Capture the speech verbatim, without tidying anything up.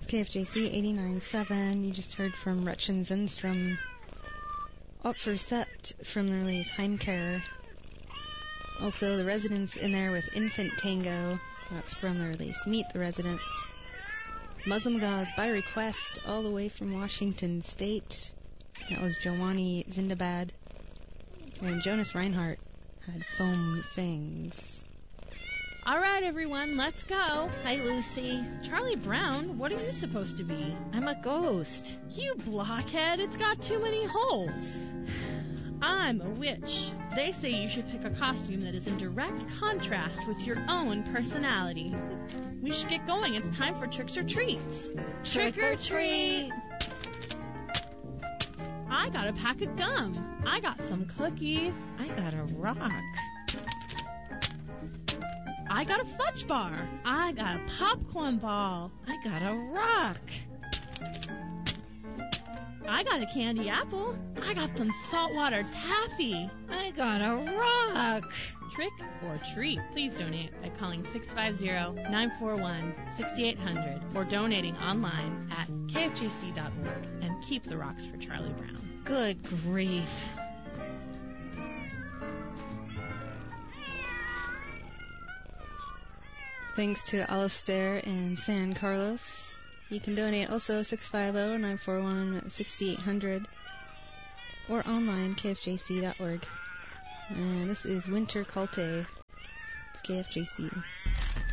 K F J C eighty-nine point seven. You just heard from Rutschen Zenstrom. Up for Sept from the release Heimkehr. Also, The Residents in there with Infant Tango. That's from the release Meet the Residents. Muslim Gauze by Request, all the way from Washington State. That was Jawani Zindabad. And Jonas Reinhardt had Foam Things. All right, everyone, let's go. Hi, Lucy. Charlie Brown, what are you supposed to be? I'm a ghost. You blockhead, it's got too many holes. I'm a witch. They say you should pick a costume that is in direct contrast with your own personality. We should get going. It's time for tricks or treats. Trick, Trick or treat. I got a pack of gum. I got some cookies. I got a rock. I got a fudge bar. I got a popcorn ball. I got a rock. I got a candy apple. I got some saltwater taffy. I got a rock. Trick or treat. Please donate by calling six five zero, nine four one, six eight zero zero or donating online at K F J C dot org and keep the rocks for Charlie Brown. Good grief. Thanks to Alistair in San Carlos. You can donate also six five zero, nine four one, six eight zero zero or online K F J C dot org. And this is Winter Calte. It's K F J C.